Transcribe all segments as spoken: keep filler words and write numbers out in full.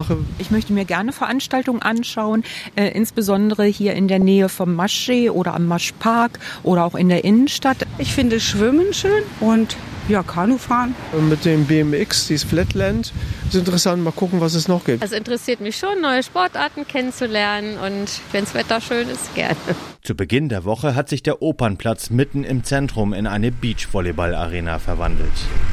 mache. Ich möchte mir gerne Veranstaltungen anschauen, äh, insbesondere hier in der Nähe vom Maschsee oder am Maschpark oder auch in der Innenstadt. Ich finde Schwimmen schön und ja, Kanufahren. Mit dem B M X, dieses Flatland, ist interessant. Mal gucken, was es noch gibt. Es interessiert mich schon, neue Sportarten kennenzulernen und wenn das Wetter schön ist, gerne. Zu Beginn der Woche hat sich der Opernplatz mitten im Zentrum in eine Beachvolleyball-Arena verwandelt.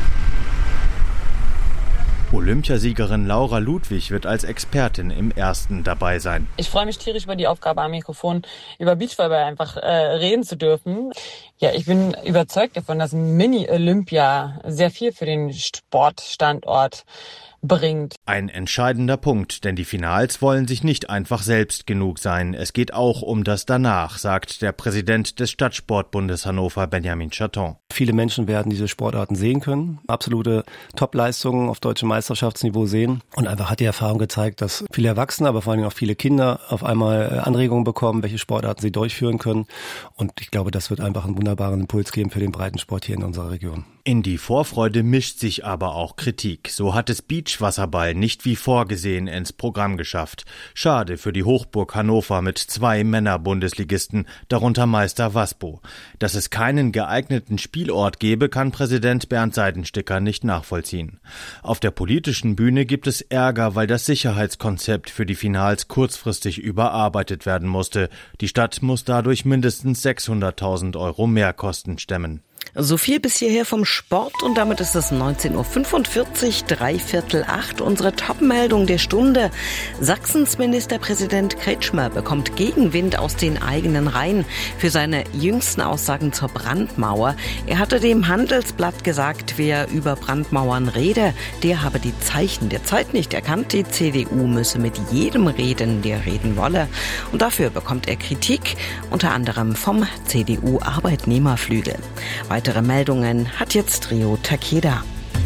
Olympiasiegerin Laura Ludwig wird als Expertin im ersten dabei sein. Ich freue mich tierisch über die Aufgabe am Mikrofon, über Beachvolleyball einfach äh, reden zu dürfen. Ja, ich bin überzeugt davon, dass Mini-Olympia sehr viel für den Sportstandort bringt. Ein entscheidender Punkt, denn die Finals wollen sich nicht einfach selbst genug sein. Es geht auch um das Danach, sagt der Präsident des Stadtsportbundes Hannover, Benjamin Chaton. Viele Menschen werden diese Sportarten sehen können, absolute Top-Leistungen auf deutschem Meisterschaftsniveau sehen. Und einfach hat die Erfahrung gezeigt, dass viele Erwachsene, aber vor allem auch viele Kinder auf einmal Anregungen bekommen, welche Sportarten sie durchführen können. Und ich glaube, das wird einfach einen wunderbaren Impuls geben für den Breitensport hier in unserer Region. In die Vorfreude mischt sich aber auch Kritik. So hat es Beachwasserball nicht wie vorgesehen ins Programm geschafft. Schade für die Hochburg Hannover mit zwei Männer-Bundesligisten, darunter Meister Waspo. Dass es keinen geeigneten Spielort gebe, kann Präsident Bernd Seidensticker nicht nachvollziehen. Auf der politischen Bühne gibt es Ärger, weil das Sicherheitskonzept für die Finals kurzfristig überarbeitet werden musste. Die Stadt muss dadurch mindestens sechshunderttausend Euro Mehrkosten stemmen. So viel bis hierher vom Sport und damit ist es neunzehn Uhr fünfundvierzig, dreiviertel acht. Unsere Top-Meldung der Stunde. Sachsens Ministerpräsident Kretschmer bekommt Gegenwind aus den eigenen Reihen für seine jüngsten Aussagen zur Brandmauer. Er hatte dem Handelsblatt gesagt, wer über Brandmauern rede, der habe die Zeichen der Zeit nicht erkannt. Die C D U müsse mit jedem reden, der reden wolle. Und dafür bekommt er Kritik, unter anderem vom C D U-Arbeitnehmerflügel. Weitere Meldungen hat jetzt Rio Takeda.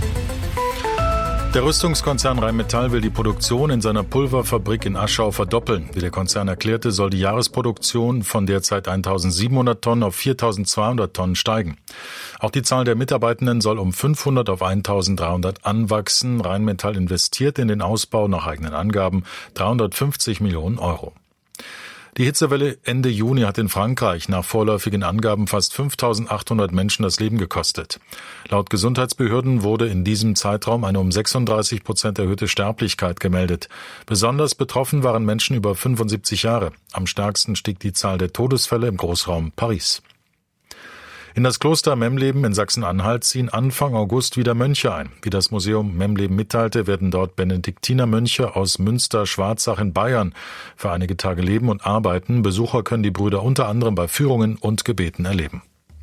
Der Rüstungskonzern Rheinmetall will die Produktion in seiner Pulverfabrik in Aschau verdoppeln. Wie der Konzern erklärte, soll die Jahresproduktion von derzeit eintausendsiebenhundert Tonnen auf viertausendzweihundert Tonnen steigen. Auch die Zahl der Mitarbeitenden soll um fünfhundert auf eintausenddreihundert anwachsen. Rheinmetall investiert in den Ausbau nach eigenen Angaben dreihundertfünfzig Millionen Euro. Die Hitzewelle Ende Juni hat in Frankreich nach vorläufigen Angaben fast fünftausendachthundert Menschen das Leben gekostet. Laut Gesundheitsbehörden wurde in diesem Zeitraum eine um sechsunddreißig Prozent erhöhte Sterblichkeit gemeldet. Besonders betroffen waren Menschen über fünfundsiebzig Jahre. Am stärksten stieg die Zahl der Todesfälle im Großraum Paris. In das Kloster Memleben in Sachsen-Anhalt ziehen Anfang August wieder Mönche ein. Wie das Museum Memleben mitteilte, werden dort Benediktinermönche aus Münster-Schwarzach in Bayern für einige Tage leben und arbeiten. Besucher können die Brüder unter anderem bei Führungen und Gebeten erleben.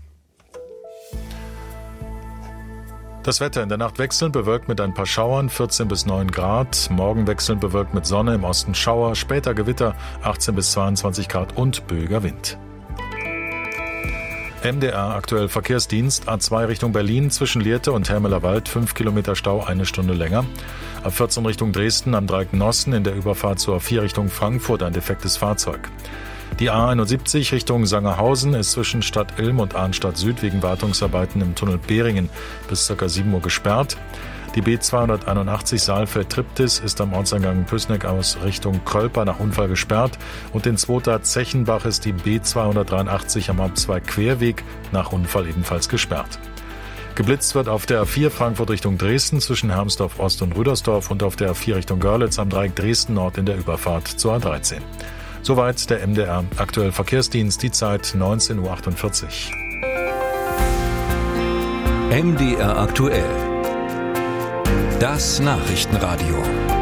Das Wetter in der Nacht wechselnd bewölkt mit ein paar Schauern, vierzehn bis neun Grad. Morgen wechselnd bewölkt mit Sonne, im Osten Schauer, später Gewitter, achtzehn bis zweiundzwanzig Grad und böiger Wind. M D R aktuell Verkehrsdienst, A zwei Richtung Berlin zwischen Lehrte und Hermelerwald, fünf Kilometer Stau, eine Stunde länger. A vierzehn Richtung Dresden am Dreieck Nossen in der Überfahrt zur A vier Richtung Frankfurt ein defektes Fahrzeug. Die A einundsiebzig Richtung Sangerhausen ist zwischen Stadt Ilm und Arnstadt Süd wegen Wartungsarbeiten im Tunnel Behringen bis ca. sieben Uhr gesperrt. Die B zweihunderteinundachtzig Saalfeld-Triptis ist am Ortseingang Püßneck aus Richtung Krölper nach Unfall gesperrt und in Zwota Zechenbach ist die B zweihundertdreiundachtzig am Abzweig Querweg nach Unfall ebenfalls gesperrt. Geblitzt wird auf der A vier Frankfurt Richtung Dresden zwischen Hermsdorf Ost und Rüdersdorf und auf der A vier Richtung Görlitz am Dreieck Dresden Nord in der Überfahrt zur A dreizehn. Soweit der M D R aktuell Verkehrsdienst, die Zeit neunzehn Uhr achtundvierzig. M D R aktuell. Das Nachrichtenradio.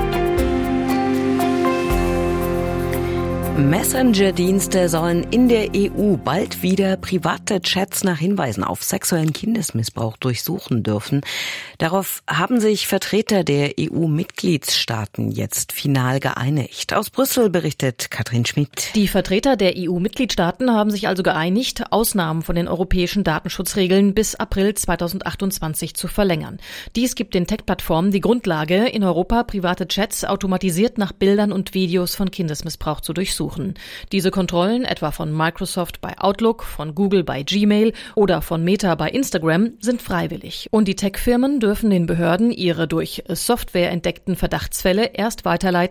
Messenger-Dienste sollen in der E U bald wieder private Chats nach Hinweisen auf sexuellen Kindesmissbrauch durchsuchen dürfen. Darauf haben sich Vertreter der E U-Mitgliedstaaten jetzt final geeinigt. Aus Brüssel berichtet Katrin Schmidt. Die Vertreter der E U-Mitgliedstaaten haben sich also geeinigt, Ausnahmen von den europäischen Datenschutzregeln bis April zweitausendachtundzwanzig zu verlängern. Dies gibt den Tech-Plattformen die Grundlage, in Europa private Chats automatisiert nach Bildern und Videos von Kindesmissbrauch zu durchsuchen. Diese Kontrollen, etwa von Microsoft bei Outlook, von Google bei Gmail oder von Meta bei Instagram, sind freiwillig. Und die Tech-Firmen dürfen den Behörden ihre durch Software entdeckten Verdachtsfälle erst weiterleiten,